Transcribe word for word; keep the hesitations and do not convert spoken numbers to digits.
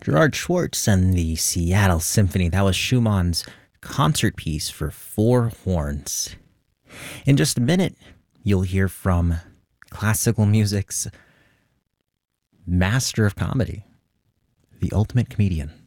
Gerard Schwartz and the Seattle Symphony. That was Schumann's concert piece for four horns. In just a minute, you'll hear from classical music's master of comedy, the ultimate comedian,